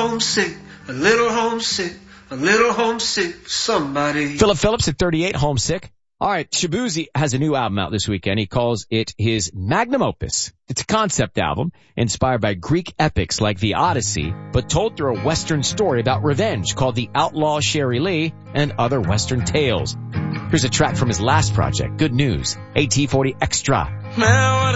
homesick, a little homesick, a little homesick for somebody. Philip Phillips at 38, homesick. All right, Shabuzi has a new album out this weekend. He calls it his magnum opus. It's a concept album inspired by Greek epics like the Odyssey, but told through a Western story about revenge called The Outlaw Sherry Lee and Other Western Tales. Here's a track from his last project, Good News, AT40 Extra.